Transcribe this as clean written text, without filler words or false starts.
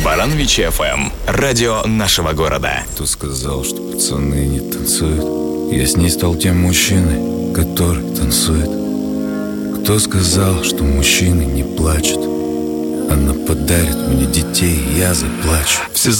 Барановичи FM. Радио нашего города. Кто сказал, что пацаны не танцуют? Я с ней стал тем мужчиной, который танцует. Кто сказал, что мужчины не плачут? Она подарит мне детей, и я заплачу. Все